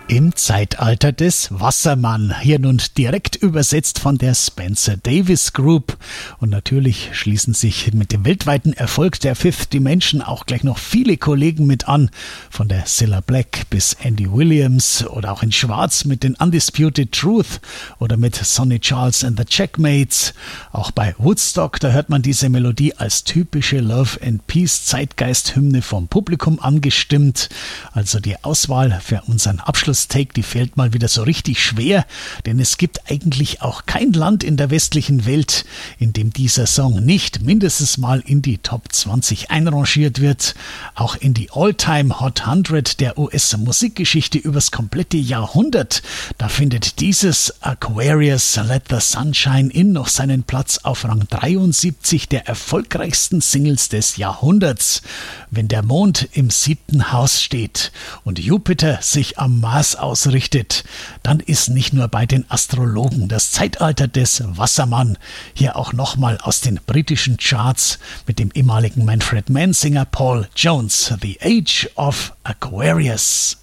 Im Zeitalter des Wassermann, hier nun direkt übersetzt von der Spencer Davis Group. Und natürlich schließen sich mit dem weltweiten Erfolg der Fifth Dimension auch gleich noch viele Kollegen mit an, von der Cilla Black bis Andy Williams oder auch in Schwarz mit den Undisputed Truth oder mit Sonny Charles and the Checkmates. Auch bei Woodstock, da hört man diese Melodie als typische Love and Peace Zeitgeist-Hymne vom Publikum angestimmt. Also die Auswahl für unseren Abschlusstake, die fällt mal wieder so richtig schwer, denn es gibt eigentlich auch kein Land in der westlichen Welt, in dem dieser Song nicht mindestens mal in die Top 20 einrangiert wird. Auch in die All-Time Hot 100 der US-Musikgeschichte übers komplette Jahrhundert, da findet dieses Aquarius Let the Sunshine In noch seinen Platz auf Rang 73 der erfolgreichsten Singles des Jahrhunderts. Wenn der Mond im 7. Haus steht und Jupiter sich am Mars ausrichtet, dann ist nicht nur bei den Astrologen das Zeitalter des Wassermann hier auch nochmal aus den britischen Charts mit dem ehemaligen Manfred Mann-Sänger Paul Jones, The Age of Aquarius.